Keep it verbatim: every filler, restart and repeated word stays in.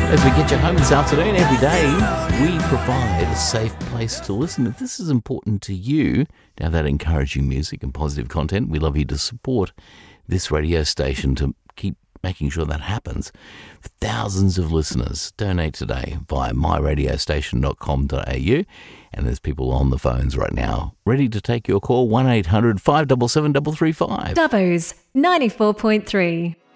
As we get you home this afternoon, every day we provide a safe place to listen. If this is important to you, to have that encouraging music and positive content, we love you to support this radio station to keep making sure that happens. For thousands of listeners, donate today via my radio station dot com dot a u. And there's people on the phones right now ready to take your call, one eight hundred five seven seven three three five. Dubbo's ninety-four point three.